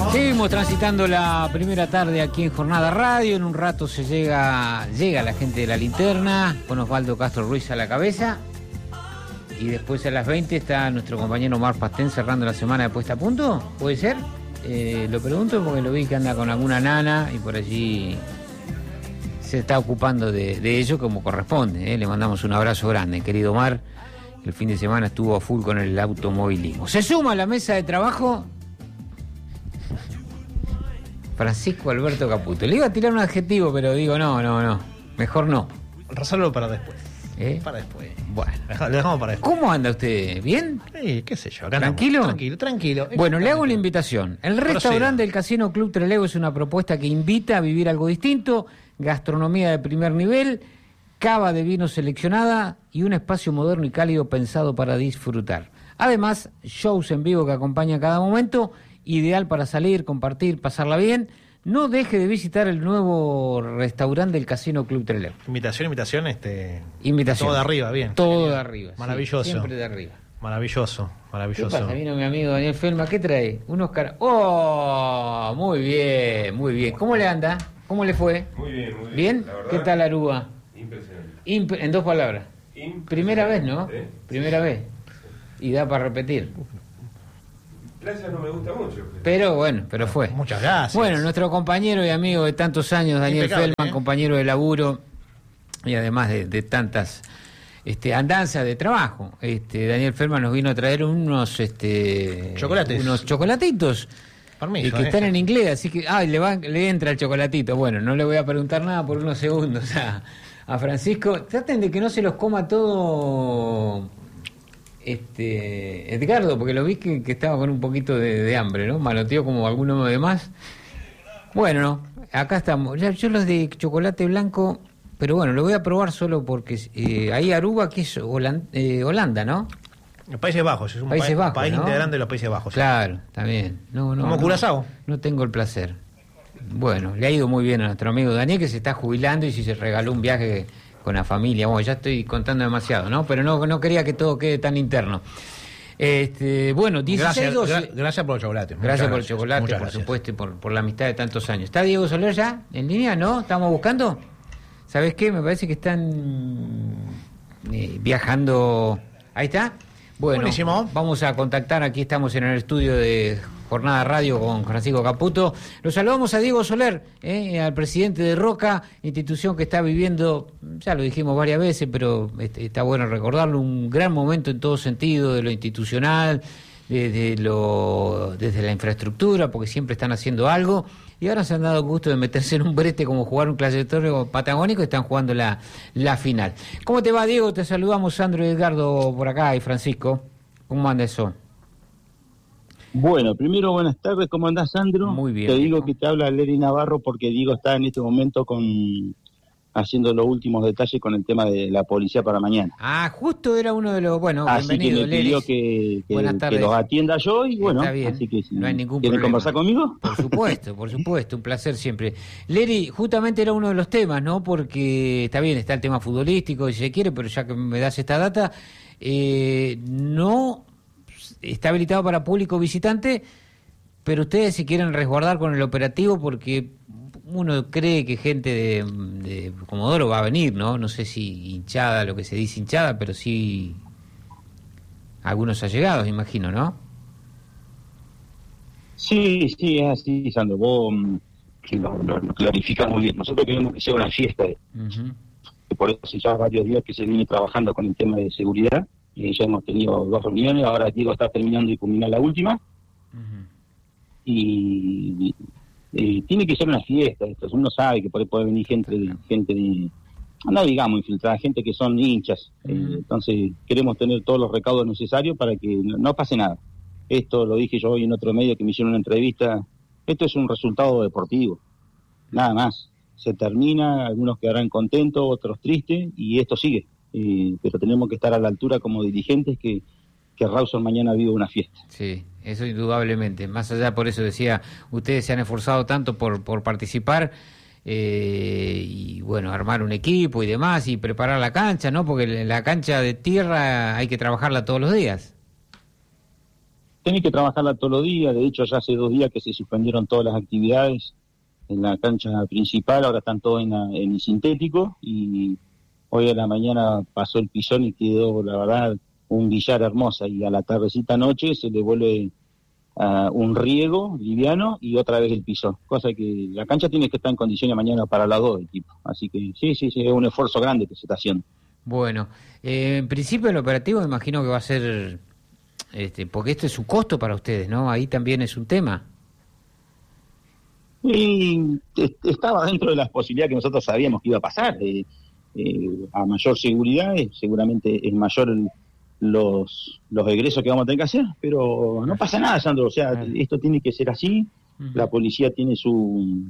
Seguimos transitando la primera tarde aquí en Jornada Radio. En un rato llega la gente de La Linterna con Osvaldo Castro Ruiz a la cabeza. Y después a las 20 está nuestro compañero Omar Pastén cerrando la semana de Puesta a Punto. ¿Puede ser? Lo pregunto porque lo vi que anda con alguna nana y por allí se está ocupando de ello como corresponde. Le mandamos un abrazo grande, querido Omar, que el fin de semana estuvo a full con el automovilismo. Se suma a la mesa de trabajo Francisco Alberto Caputo. Le iba a tirar un adjetivo, pero digo, no, mejor no. Resuelvo para después. Para después. Bueno. Lo dejamos para después. ¿Cómo anda usted? ¿Bien? Sí, qué sé yo. Acá ¿Tranquilo? Tranquilo. Bueno, le hago una invitación. El restaurante del Casino Club Trelew es una propuesta que invita a vivir algo distinto, gastronomía de primer nivel, cava de vino seleccionada y un espacio moderno y cálido pensado para disfrutar. Además, shows en vivo que acompañan cada momento, ideal para salir, compartir, pasarla bien. No deje de visitar el nuevo restaurante del Casino Club Trelew. Invitación. Invitación. Todo de arriba, bien. Todo de arriba. Maravilloso. Sí, siempre de arriba. Maravilloso. ¿Qué pasa? Vino mi amigo Daniel Felma. ¿Qué trae? Unos ¡Oh! Muy bien. ¿Cómo le anda? ¿Cómo le fue? Muy bien. ¿Bien? ¿Qué tal Aruba? Impresionante. En dos palabras. Primera vez, ¿no? ¿Sí? Primera vez. Y da para repetir. Playa no me gusta mucho. Pero fue. Muchas gracias. Bueno, nuestro compañero y amigo de tantos años, Daniel Impecable, Felman, compañero de laburo y además de tantas andanzas de trabajo. Daniel Felman nos vino a traer unos chocolates. Unos chocolatitos. Permiso, que están en inglés, así que le entra el chocolatito. Bueno, no le voy a preguntar nada por unos segundos a Francisco. Traten de que no se los coma todo Edgardo, porque lo vi que estaba con un poquito de hambre, ¿no? Manoteó como alguno de más. Bueno, no, acá estamos. Yo los de chocolate blanco, pero bueno, lo voy a probar solo porque ahí Aruba, que es Holanda, ¿no? Países Bajos, es un País país ¿no? integrante de los Países Bajos. Claro, también. Como Curazao. No tengo el placer. Bueno, le ha ido muy bien a nuestro amigo Daniel, que se está jubilando y si se regaló un viaje con la familia. Bueno, ya estoy contando demasiado, ¿no? Pero no quería que todo quede tan interno. Bueno, 16-12. Gracias por el chocolate. Gracias por el chocolate, por supuesto, y por la amistad de tantos años. ¿Está Diego Soler ya en línea? ¿No? ¿Estamos buscando? ¿Sabes qué? Me parece que están viajando. Ahí está. Bueno, buenísimo. Vamos a contactar, aquí estamos en el estudio de Jornada Radio con Francisco Caputo. Lo saludamos a Diego Soler, al presidente de Roca, institución que está viviendo, ya lo dijimos varias veces, pero está bueno recordarlo, un gran momento en todo sentido, de lo institucional, desde la infraestructura, porque siempre están haciendo algo, y ahora se han dado gusto de meterse en un brete como jugar un clasificatorio patagónico y están jugando la final. ¿Cómo te va, Diego? Te saludamos, Sandro y Edgardo por acá y Francisco. ¿Cómo anda eso? Bueno, primero buenas tardes, ¿cómo andás, Sandro? Muy bien. Te digo que te habla Leri Navarro porque Diego está en este momento haciendo los últimos detalles con el tema de la policía para mañana. Justo era uno de los... Bueno, así bienvenido, que me pidió que los atienda yo y bueno, está bien. Así que si no hay ningún ¿quieren problema. conversar conmigo? Por supuesto, un placer siempre. Leri, justamente era uno de los temas, ¿no? Porque está bien, está el tema futbolístico, si se quiere, pero ya que me das esta data, no está habilitado para público visitante, pero ustedes si quieren resguardar con el operativo porque uno cree que gente de Comodoro va a venir, ¿no? No sé si hinchada, lo que se dice hinchada, pero sí algunos allegados, imagino, ¿no? Sí, es así, Sandro, vos lo clarificás muy bien. Nosotros queremos que sea una fiesta, por eso ya varios días que se viene trabajando con el tema de seguridad. Ya hemos tenido 2 reuniones, ahora Diego está terminando de culminar la última. Y tiene que ser una fiesta esto. Uno sabe que puede venir gente no digamos infiltrada, gente que son hinchas. Entonces queremos tener todos los recaudos necesarios para que no pase nada. Esto lo dije yo hoy en otro medio que me hicieron una entrevista. Esto es un resultado deportivo, nada más. Se termina, algunos quedarán contentos, otros tristes, y esto sigue. Pero tenemos que estar a la altura como dirigentes que Rawson mañana vive una fiesta. Sí, eso indudablemente. Más allá, por eso decía, ustedes se han esforzado tanto por participar y bueno, armar un equipo y demás y preparar la cancha, ¿no? Porque la cancha de tierra hay que trabajarla todos los días. tenés que trabajarla todos los días. De hecho, ya hace 2 días que se suspendieron todas las actividades en la cancha principal, ahora están todos en el sintético, y hoy a la mañana pasó el pisón y quedó, la verdad, un billar hermosa, y a la tardecita noche se le vuelve un riego liviano y otra vez el pisón, cosa que la cancha tiene que estar en condiciones mañana para las 2 del equipo. Así que sí, es un esfuerzo grande que se está haciendo. Bueno, en principio el operativo me imagino que va a ser, porque este es un costo para ustedes, ¿no? Ahí también es un tema. Y estaba dentro de las posibilidades que nosotros sabíamos que iba a pasar. A mayor seguridad, seguramente es mayor los egresos que vamos a tener que hacer, pero no pasa nada, Sandro. O sea, esto tiene que ser así. La policía tiene sus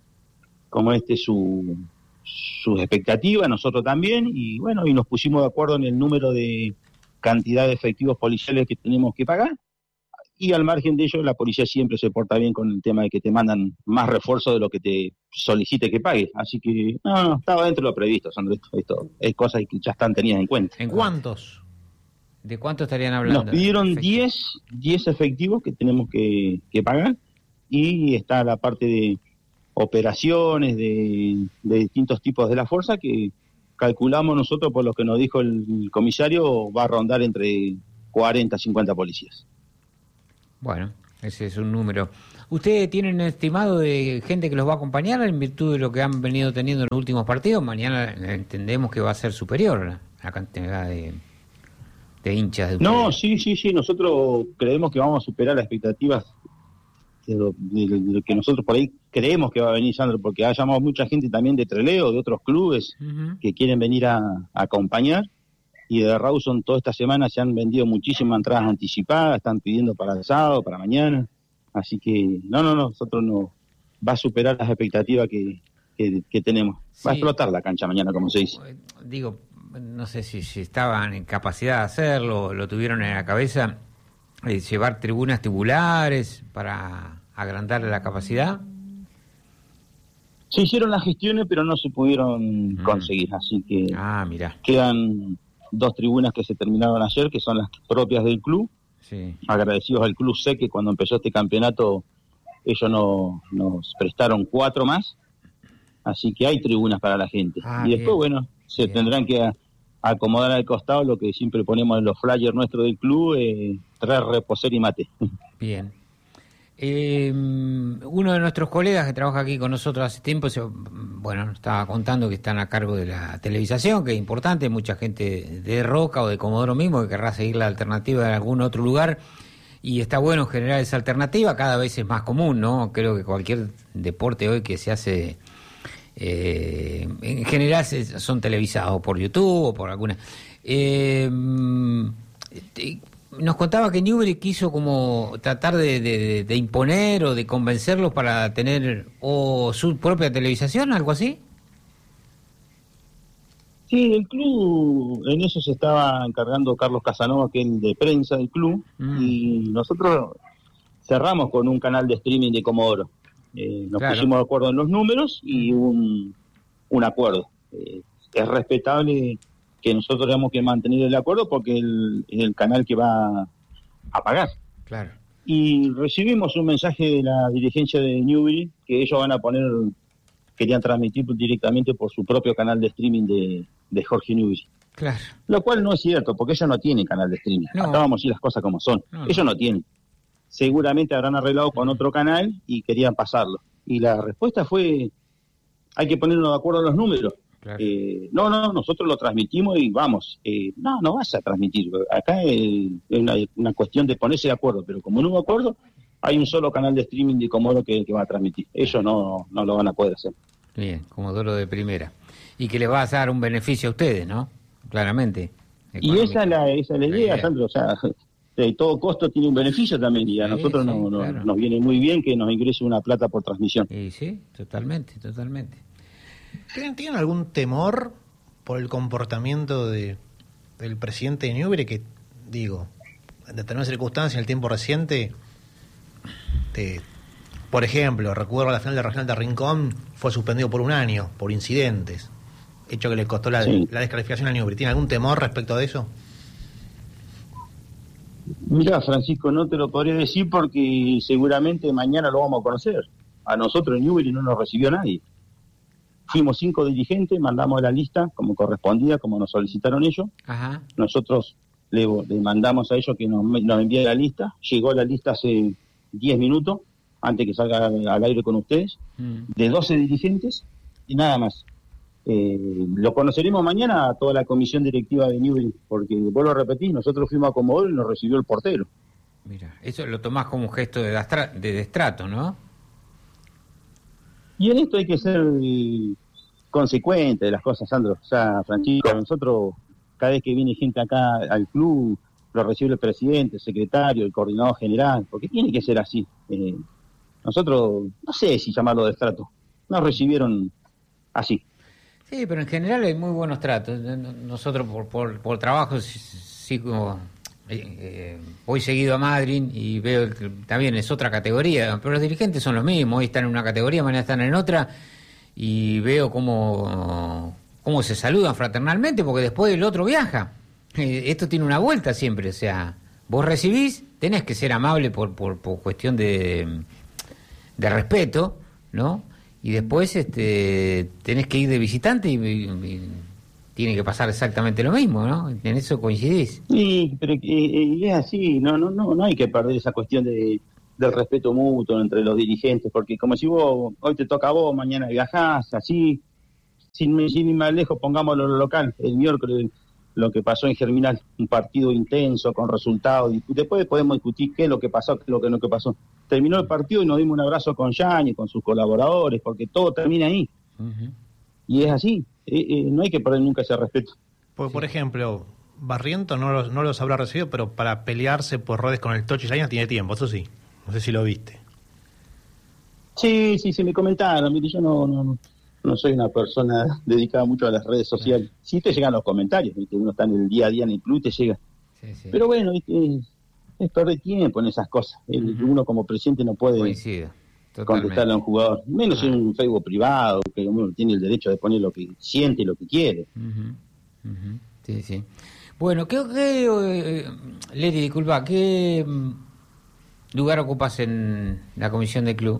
expectativas, nosotros también, y bueno, y nos pusimos de acuerdo en el número de cantidad de efectivos policiales que tenemos que pagar. Y al margen de ello, la policía siempre se porta bien con el tema de que te mandan más refuerzo de lo que te solicite que pagues. Así que, no, estaba dentro de lo previsto, Sandro. Esto es cosas que ya están tenidas en cuenta. ¿En ¿Cuántos? ¿De cuánto estarían hablando? Nos pidieron 10 efectivos que tenemos que pagar, y está la parte de operaciones de distintos tipos de la fuerza, que calculamos nosotros, por lo que nos dijo el comisario, va a rondar entre 40 y 50 policías. Bueno, ese es un número. ¿Ustedes tienen estimado de gente que los va a acompañar en virtud de lo que han venido teniendo en los últimos partidos? Mañana entendemos que va a ser superior la cantidad de hinchas de ustedes. No, sí, nosotros creemos que vamos a superar las expectativas de lo que nosotros por ahí creemos que va a venir, Sandro, porque ha llamado mucha gente también de Trelew, de otros clubes que quieren venir a acompañar. Y de Rawson toda esta semana se han vendido muchísimas entradas anticipadas, están pidiendo para el sábado, para mañana. Así que nosotros no va a superar las expectativas que tenemos. Va a explotar la cancha mañana, como se dice. Digo, no sé si estaban en capacidad de hacerlo, lo tuvieron en la cabeza, llevar tribunas tubulares para agrandar la capacidad. Se hicieron las gestiones, pero no se pudieron conseguir, así que mirá. Quedan 2 tribunas que se terminaron ayer, que son las propias del club. Sí. Agradecidos al Club C, que cuando empezó este campeonato ellos nos prestaron 4 más, así que hay tribunas para la gente. Y después, se tendrán que acomodar al costado lo que siempre ponemos en los flyers nuestros del club, traer reposer y mate. Bien. Uno de nuestros colegas que trabaja aquí con nosotros hace tiempo, estaba contando que están a cargo de la televisación, que es importante, mucha gente de Roca o de Comodoro mismo que querrá seguir la alternativa en algún otro lugar, y está bueno generar esa alternativa, cada vez es más común, ¿no? Creo que cualquier deporte hoy que se hace, en general son televisados por YouTube o por alguna... Nos contaba que Newbery quiso como tratar de imponer o de convencerlos para tener su propia televisación, algo así. Sí, el club, en eso se estaba encargando Carlos Casanova, que es el de prensa del club, y nosotros cerramos con un canal de streaming de Comodoro. Nos pusimos de acuerdo en los números y un acuerdo. Es respetable que nosotros tenemos que mantener el acuerdo porque es el canal que va a pagar. Claro. Y recibimos un mensaje de la dirigencia de Newbery que ellos van a querían transmitir directamente por su propio canal de streaming de Jorge Newbery. Claro. Lo cual no es cierto, porque ellos no tienen canal de streaming. No. Acá vamos a decir las cosas como son. Ellos no tienen. Seguramente habrán arreglado con otro canal y querían pasarlo. Y la respuesta fue, hay que ponernos de acuerdo en los números. Claro. Nosotros lo transmitimos y vamos. No vas a transmitir. Acá es una cuestión de ponerse de acuerdo, pero como no hubo acuerdo, hay un solo canal de streaming de Comodoro que va a transmitir. Ellos no lo van a poder hacer. Bien, Comodoro de primera. Y que les va a dar un beneficio a ustedes, ¿no? Claramente. Y esa es la idea, Sandro. O sea, todo costo tiene un beneficio también, y a nosotros claro, nos viene muy bien que nos ingrese una plata por transmisión. Sí, totalmente. ¿Tienen algún temor por el comportamiento del presidente de Newbery, que, digo, en determinadas circunstancias, en el tiempo reciente, por ejemplo, recuerdo la final de Regional de Rincón, fue suspendido por 1 año, por incidentes, hecho que le costó la descalificación a Newbery? ¿Tiene algún temor respecto de eso? Mira, Francisco, no te lo podría decir porque seguramente mañana lo vamos a conocer. A nosotros en Newbery no nos recibió nadie. Fuimos 5 dirigentes, mandamos la lista como correspondía, como nos solicitaron ellos. Ajá. Nosotros le mandamos a ellos que nos envíen la lista. Llegó la lista hace 10 minutos, antes que salga al aire con ustedes, de 12 dirigentes y nada más. Lo conoceremos mañana a toda la comisión directiva de Newbery, porque vuelvo a repetir, nosotros fuimos a Comodoro y nos recibió el portero. Mira, eso lo tomás como un gesto de destrato, ¿no? Y en esto hay que ser consecuente de las cosas, Sandro. O sea, Francisco, nosotros, cada vez que viene gente acá al club, lo recibe el presidente, el secretario, el coordinador general, porque tiene que ser así. Nosotros, no sé si llamarlo destrato, nos recibieron así. Sí, pero en general hay muy buenos tratos. Nosotros por trabajo sigo, voy seguido a Madrid y veo que también es otra categoría, pero los dirigentes son los mismos. Hoy están en una categoría, mañana están en otra, y veo cómo se saludan fraternalmente, porque después el otro viaja. Esto tiene una vuelta siempre, o sea, vos recibís, tenés que ser amable por cuestión de respeto, ¿no? Y después tenés que ir de visitante y tiene que pasar exactamente lo mismo, ¿no? En eso coincidís. Sí, pero es así, no hay que perder esa cuestión del respeto mutuo entre los dirigentes, porque como si vos, hoy te toca a vos, mañana viajás, así, sin ir más lejos, pongámoslo en lo local, el miércoles, lo que pasó en Germinal, un partido intenso, con resultados, y después podemos discutir qué es lo que pasó, qué es lo que no que pasó. Terminó el partido y nos dimos un abrazo con Yañez, con sus colaboradores, porque todo termina ahí. Uh-huh. Y es así, no hay que perder nunca ese respeto. Por ejemplo, Barriento no los habrá recibido, pero para pelearse por redes con el Tochi Yañez tiene tiempo, eso sí. No sé si lo viste. Sí, me comentaron. Mire, yo no soy una persona dedicada mucho a las redes sociales. Sí te llegan los comentarios, ¿viste? Uno está en el día a día en el club y te llega. Sí. Pero bueno, ¿viste? Es perder tiempo en esas cosas. Uno como presidente no puede contestarle a un jugador. Menos en un Facebook privado, que uno tiene el derecho de poner lo que siente y lo que quiere. Sí. Bueno, Leri, disculpa, ¿qué lugar ocupas en la comisión del club?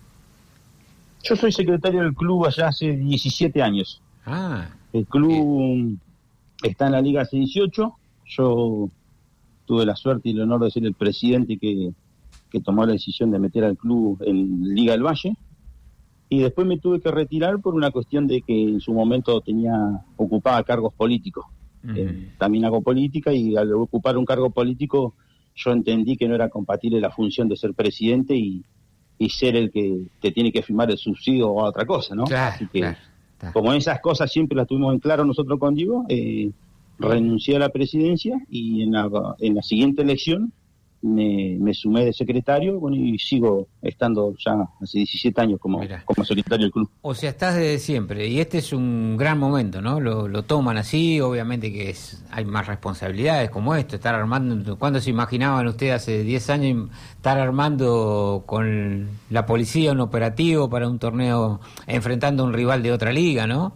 Yo soy secretario del club allá hace 17 años. El club está en la Liga hace 18. Yo tuve la suerte y el honor de ser el presidente que tomó la decisión de meter al club en Liga del Valle. Y después me tuve que retirar por una cuestión de que en su momento ocupaba cargos políticos. También hago política y al ocupar un cargo político yo entendí que no era compatible la función de ser presidente y ser el que te tiene que firmar el subsidio o otra cosa, ¿no? Claro, así que, como esas cosas siempre las tuvimos en claro nosotros con Diego, renuncié a la presidencia y en la siguiente elección me sumé de secretario, bueno, y sigo estando ya hace 17 años como secretario del club. O sea, estás desde siempre, y este es un gran momento, ¿no? Lo toman así, obviamente que hay más responsabilidades como esto, estar armando. ¿Cuándo se imaginaban ustedes hace 10 años estar armando con la policía un operativo para un torneo enfrentando a un rival de otra liga, no?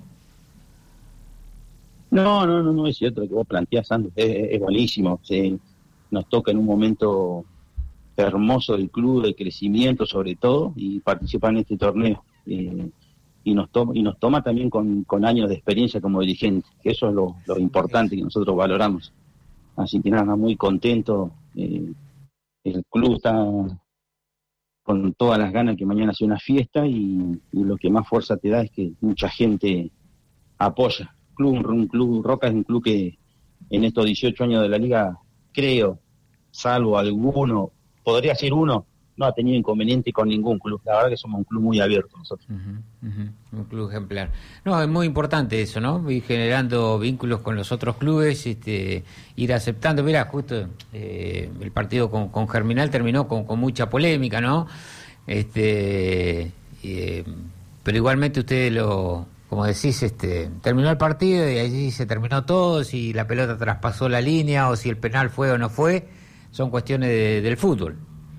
No, es cierto lo que vos planteás, Sandro, es buenísimo. Nos toca en un momento hermoso del club, de crecimiento sobre todo, y participar en este torneo. Y nos toma también con años de experiencia como dirigente, que eso es lo importante que nosotros valoramos. Así que nada, muy contento. El club está con todas las ganas que mañana sea una fiesta y lo que más fuerza te da es que mucha gente apoya. Un club Roca es un club que en estos 18 años de la liga, creo, salvo alguno, podría ser uno, no ha tenido inconveniente con ningún club. La verdad que somos un club muy abierto nosotros. Un club ejemplar. No, es muy importante eso, ¿no? Ir generando vínculos con los otros clubes, ir aceptando. Mirá, justo el partido con Germinal terminó con mucha polémica, ¿no? Pero igualmente ustedes como decís, terminó el partido y allí se terminó todo, si la pelota traspasó la línea o si el penal fue o no fue, son cuestiones del fútbol.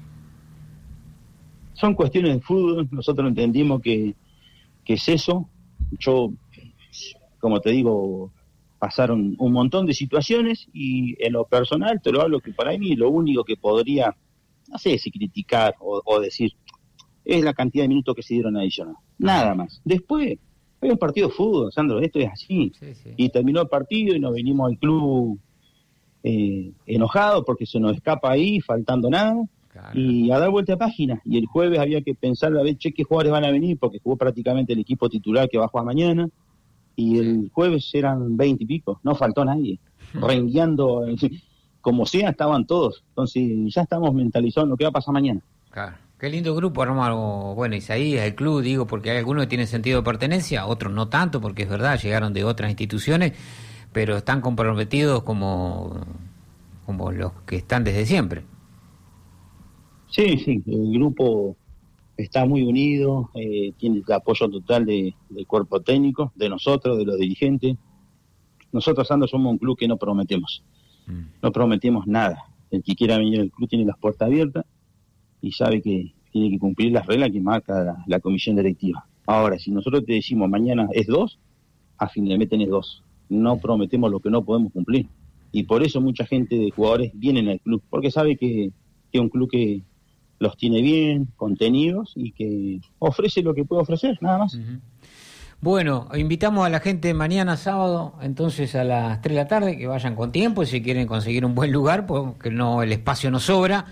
Son cuestiones del fútbol, nosotros entendimos que es eso. Yo, como te digo, pasaron un montón de situaciones y en lo personal te lo hablo que para mí lo único que podría, no sé si criticar o decir, es la cantidad de minutos que se dieron adicional. Nada más. Después, hay un partido de fútbol, Sandro, esto es así. Sí, sí. Y terminó el partido y nos venimos al club enojados porque se nos escapa ahí, faltando nada. Claro. Y a dar vuelta de página. Y el jueves había que pensar a ver, qué jugadores van a venir, porque jugó prácticamente el equipo titular que va a jugar mañana. Y el jueves eran 20 y pico, no faltó nadie. Rengueando, como sea, estaban todos. Entonces ya estamos mentalizados en lo que va a pasar mañana. Claro. Qué lindo grupo armado. Bueno, Isaías, el club, digo, porque hay algunos que tienen sentido de pertenencia, otros no tanto, porque es verdad, llegaron de otras instituciones, pero están comprometidos como los que están desde siempre. Sí, sí, el grupo está muy unido, tiene el apoyo total del cuerpo técnico, de nosotros, de los dirigentes. Nosotros, Sandro, somos un club que no prometemos. No prometemos nada. El que quiera venir al club tiene las puertas abiertas y sabe que tiene que cumplir las reglas que marca la comisión directiva. Ahora, si nosotros te decimos mañana es 2, a fin de mes tenés 2. No prometemos lo que no podemos cumplir. Y por eso mucha gente de jugadores vienen al club, porque sabe que es un club que los tiene bien, contenidos y que ofrece lo que puede ofrecer, nada más. Uh-huh. Bueno, invitamos a la gente mañana sábado, entonces a las 3 de la tarde, que vayan con tiempo, si quieren conseguir un buen lugar, porque el espacio no sobra,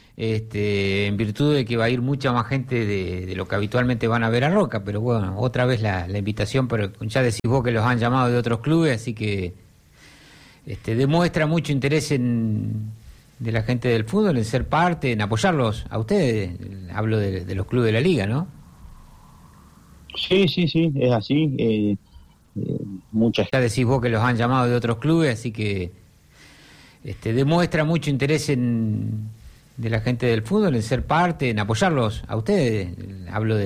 en virtud de que va a ir mucha más gente de lo que habitualmente van a ver a Roca, pero bueno, otra vez la invitación, pero ya decís vos que los han llamado de otros clubes, así que demuestra mucho interés de la gente del fútbol en ser parte, en apoyarlos a ustedes. Hablo de los clubes de la liga, ¿no? Sí, es así. Muchas. Ya decís vos que los han llamado de otros clubes, así que demuestra mucho interés de la gente del fútbol en ser parte, en apoyarlos a ustedes. Hablo